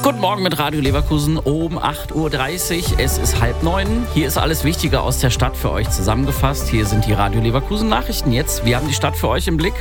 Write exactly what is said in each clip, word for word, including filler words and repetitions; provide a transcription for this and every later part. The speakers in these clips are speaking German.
Guten Morgen mit Radio Leverkusen um acht Uhr dreißig. Es ist halb neun. Hier ist alles Wichtige aus der Stadt für euch zusammengefasst. Hier sind die Radio Leverkusen Nachrichten jetzt. Wir haben die Stadt für euch im Blick.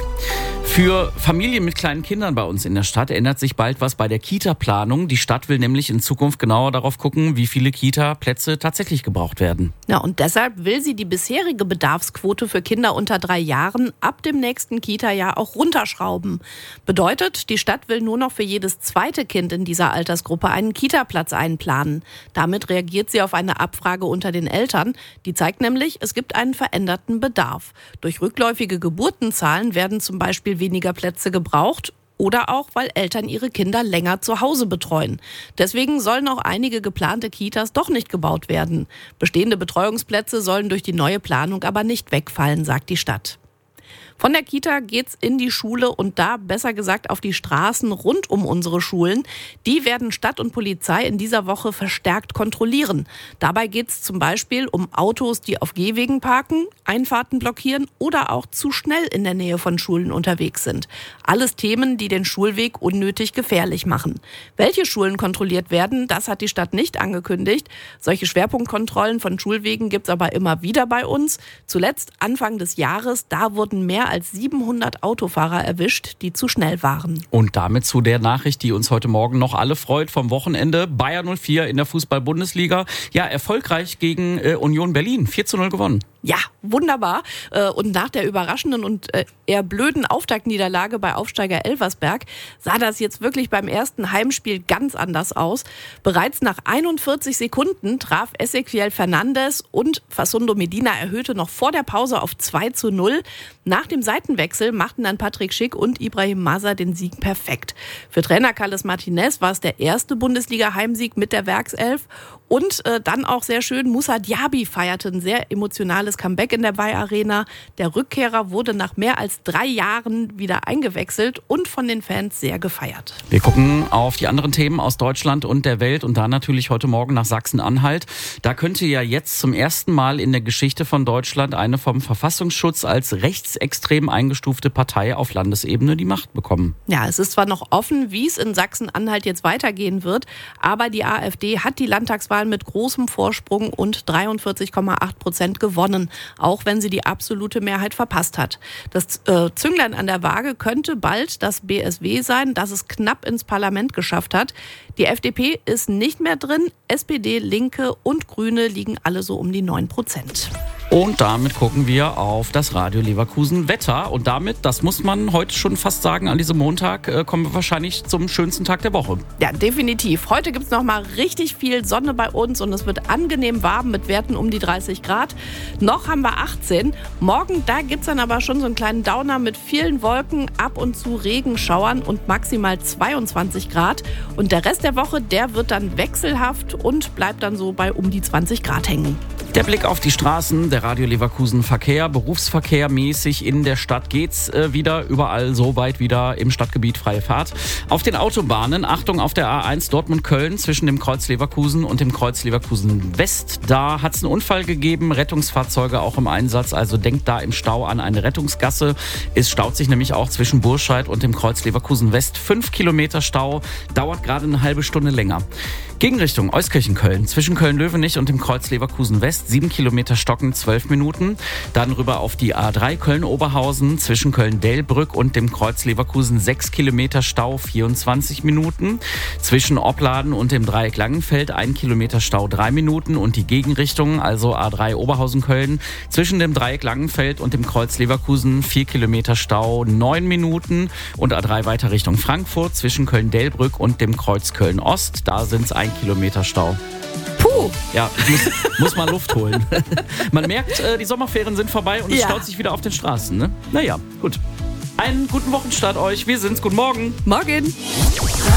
Für Familien mit kleinen Kindern bei uns in der Stadt ändert sich bald was bei der Kita-Planung. Die Stadt will nämlich in Zukunft genauer darauf gucken, wie viele Kita-Plätze tatsächlich gebraucht werden. Ja, und deshalb will sie die bisherige Bedarfsquote für Kinder unter drei Jahren ab dem nächsten Kita-Jahr auch runterschrauben. Bedeutet, die Stadt will nur noch für jedes zweite Kind in dieser Altersgruppe einen Kita-Platz einplanen. Damit reagiert sie auf eine Abfrage unter den Eltern. Die zeigt nämlich, es gibt einen veränderten Bedarf. Durch rückläufige Geburtenzahlen werden zum Beispiel weniger Plätze gebraucht. Oder auch, weil Eltern ihre Kinder länger zu Hause betreuen. Deswegen sollen auch einige geplante Kitas doch nicht gebaut werden. Bestehende Betreuungsplätze sollen durch die neue Planung aber nicht wegfallen, sagt die Stadt. Von der Kita geht's in die Schule und da besser gesagt auf die Straßen rund um unsere Schulen. Die werden Stadt und Polizei in dieser Woche verstärkt kontrollieren. Dabei geht's zum Beispiel um Autos, die auf Gehwegen parken, Einfahrten blockieren oder auch zu schnell in der Nähe von Schulen unterwegs sind. Alles Themen, die den Schulweg unnötig gefährlich machen. Welche Schulen kontrolliert werden, das hat die Stadt nicht angekündigt. Solche Schwerpunktkontrollen von Schulwegen gibt's aber immer wieder bei uns. Zuletzt Anfang des Jahres, da wurden mehr als siebenhundert Autofahrer erwischt, die zu schnell waren. Und damit zu der Nachricht, die uns heute Morgen noch alle freut vom Wochenende. Bayer null vier in der Fußball-Bundesliga. Ja, erfolgreich gegen äh, Union Berlin. vier zu null gewonnen. Ja, wunderbar. Und nach der überraschenden und eher blöden Auftaktniederlage bei Aufsteiger Elversberg sah das jetzt wirklich beim ersten Heimspiel ganz anders aus. Bereits nach einundvierzig Sekunden traf Ezequiel Fernandes und Facundo Medina erhöhte noch vor der Pause auf zwei zu null. Nach dem Seitenwechsel machten dann Patrick Schick und Ibrahim Maza den Sieg perfekt. Für Trainer Carles Martinez war es der erste Bundesliga-Heimsieg mit der Werkself. Und äh, dann auch sehr schön, Moussa Diaby feierte ein sehr emotionales Comeback in der Bayer Arena. Der Rückkehrer wurde nach mehr als drei Jahren wieder eingewechselt und von den Fans sehr gefeiert. Wir gucken auf die anderen Themen aus Deutschland und der Welt und da natürlich heute Morgen nach Sachsen-Anhalt. Da könnte ja jetzt zum ersten Mal in der Geschichte von Deutschland eine vom Verfassungsschutz als rechtsextrem eingestufte Partei auf Landesebene die Macht bekommen. Ja, es ist zwar noch offen, wie es in Sachsen-Anhalt jetzt weitergehen wird, aber die AfD hat die Landtagswahl mit großem Vorsprung und dreiundvierzig Komma acht Prozent gewonnen, auch wenn sie die absolute Mehrheit verpasst hat. Das äh, Zünglein an der Waage könnte bald das B S W sein, das es knapp ins Parlament geschafft hat. Die F D P ist nicht mehr drin, S P D, Linke und Grüne liegen alle so um die neun Prozent. Und damit gucken wir auf das Radio Leverkusen Wetter. Und damit, das muss man heute schon fast sagen, an diesem Montag äh, kommen wir wahrscheinlich zum schönsten Tag der Woche. Ja, definitiv. Heute gibt es noch mal richtig viel Sonne bei uns und es wird angenehm warm mit Werten um die dreißig Grad. Noch haben wir achtzehn. Morgen, da gibt es dann aber schon so einen kleinen Downer mit vielen Wolken, ab und zu Regenschauern und maximal zweiundzwanzig Grad. Und der Rest der Woche, der wird dann wechselhaft und bleibt dann so bei um die zwanzig Grad hängen. Der Blick auf die Straßen, der Radio Leverkusen Verkehr, Berufsverkehr mäßig in der Stadt geht's äh, wieder, überall so weit wieder im Stadtgebiet freie Fahrt. Auf den Autobahnen, Achtung auf der A eins Dortmund-Köln zwischen dem Kreuz Leverkusen und dem Kreuz Leverkusen West. Da hat's einen Unfall gegeben, Rettungsfahrzeuge auch im Einsatz, also denkt da im Stau an eine Rettungsgasse. Es staut sich nämlich auch zwischen Burscheid und dem Kreuz Leverkusen West. Fünf Kilometer Stau, dauert gerade eine halbe Stunde länger. Gegenrichtung Euskirchen-Köln, zwischen Köln-Löwenich und dem Kreuz Leverkusen West, sieben Kilometer Stocken, zwölf Minuten. Dann rüber auf die A drei Köln-Oberhausen, zwischen Köln-Delbrück und dem Kreuz Leverkusen, sechs Kilometer Stau, vierundzwanzig Minuten. Zwischen Opladen und dem Dreieck Langenfeld, ein Kilometer Stau, drei Minuten. Und die Gegenrichtung, also A drei Oberhausen-Köln, zwischen dem Dreieck Langenfeld und dem Kreuz Leverkusen, vier Kilometer Stau, neun Minuten. Und A drei weiter Richtung Frankfurt, zwischen Köln-Delbrück und dem Kreuz Köln-Ost, da sind es ein Kilometer Stau. Puh! Ja, ich muss, muss mal Luft holen. Man merkt, äh, die Sommerferien sind vorbei und es Ja. staut sich wieder auf den Straßen. Ne? Naja, gut. Einen guten Wochenstart euch. Wir sind's. Guten Morgen. Morgen!